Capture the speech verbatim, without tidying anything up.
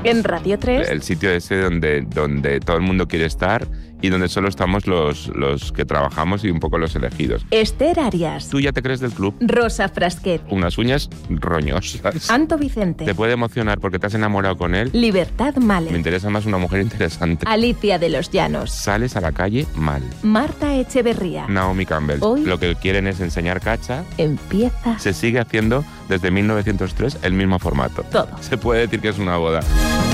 En Radio tres. El sitio ese donde, donde todo el mundo quiere estar y donde solo estamos los, los que trabajamos y un poco los elegidos. Esther Arias. ¿Tú ya te crees del club? Rosa Frasquet. Unas uñas roñosas. Anto Vicente. ¿Te puede emocionar porque te has enamorado con él? Libertad Me Mahler. interesa más una mujer interesante. Alicia de los Llanos. Sales a la calle mal. Marta Echeverría. Naomi Campbell. Hoy- Lo que quieren es enseñar cacha. Empieza Se sigue haciendo desde mil novecientos tres el mismo formato. todo. Se puede decir que es una boda.